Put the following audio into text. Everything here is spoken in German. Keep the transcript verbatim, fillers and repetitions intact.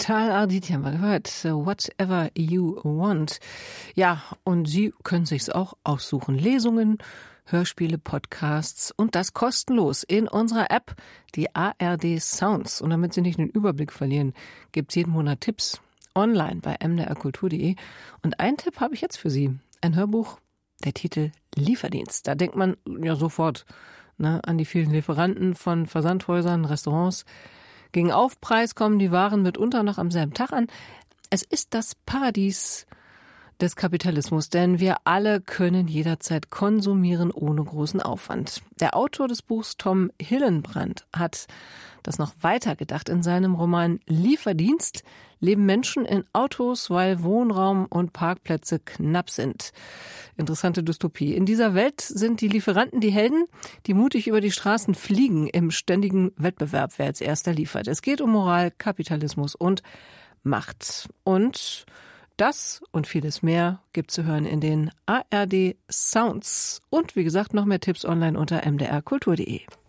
Tal Arditi haben wir gehört. Whatever you want. Ja, und Sie können sich's auch aussuchen. Lesungen, Hörspiele, Podcasts und das kostenlos in unserer App, die A R D Sounds. Und damit Sie nicht den Überblick verlieren, gibt's jeden Monat Tipps online bei m d r kultur punkt d e. Und einen Tipp habe ich jetzt für Sie. Ein Hörbuch, der Titel Lieferdienst. Da denkt man ja sofort ne, an die vielen Lieferanten von Versandhäusern, Restaurants. Gegen Aufpreis kommen die Waren mitunter noch am selben Tag an. Es ist das Paradies des Kapitalismus, denn wir alle können jederzeit konsumieren ohne großen Aufwand. Der Autor des Buchs, Tom Hillenbrand, hat das noch weiter gedacht. In seinem Roman Lieferdienst leben Menschen in Autos, weil Wohnraum und Parkplätze knapp sind. Interessante Dystopie. In dieser Welt sind die Lieferanten die Helden, die mutig über die Straßen fliegen im ständigen Wettbewerb, wer als erster liefert. Es geht um Moral, Kapitalismus und Macht. Und das und vieles mehr gibt zu hören in den A R D Sounds. Und wie gesagt, noch mehr Tipps online unter m d r kultur punkt d e.